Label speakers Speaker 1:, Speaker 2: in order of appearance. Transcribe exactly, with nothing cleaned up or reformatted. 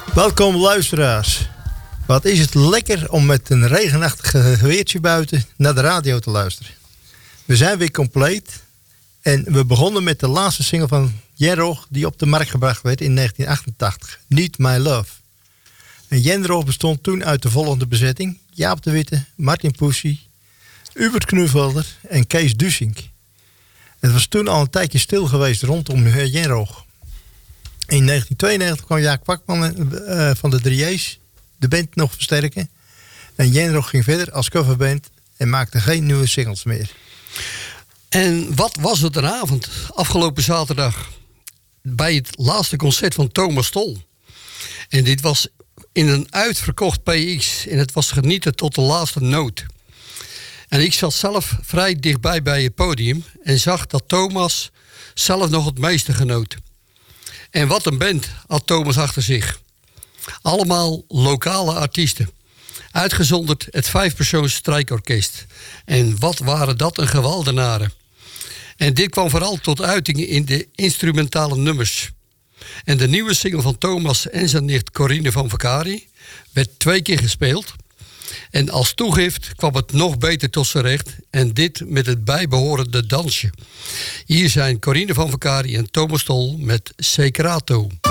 Speaker 1: Welkom luisteraars. Wat is het lekker om met een regenachtig weertje buiten naar de radio te luisteren. We zijn weer compleet en we begonnen met de laatste single van Jenrooch die op de markt gebracht werd in negentien achtentachtig. Need My Love. En Jenrooch bestond toen uit de volgende bezetting. Jaap de Witte, Martin Poesie, Hubert Knuvelder en Kees Dusink. Het was toen al een tijdje stil geweest rondom Jenrooch. In negentien tweeënnegentig kwam Jaak Kwakman uh, van de drie J's de band nog versterken. En Jenrooch ging verder als coverband en maakte geen nieuwe singles meer.
Speaker 2: En wat was het een avond afgelopen zaterdag bij het laatste concert van Thomas Tol. En dit was in een uitverkocht P X en het was genieten tot de laatste noot. En ik zat zelf vrij dichtbij bij het podium en zag dat Thomas zelf nog het meeste genoot. En wat een band had Thomas achter zich. Allemaal lokale artiesten. Uitgezonderd het vijfpersoons strijkorkest. En wat waren dat een geweldenaren. En dit kwam vooral tot uiting in de instrumentale nummers. En de nieuwe single van Thomas en zijn nicht Corine van Vakari werd twee keer gespeeld. En als toegift kwam het nog beter tot z'n recht. En dit met het bijbehorende dansje. Hier zijn Corine van Vakari en Thomas Tol met Secrato.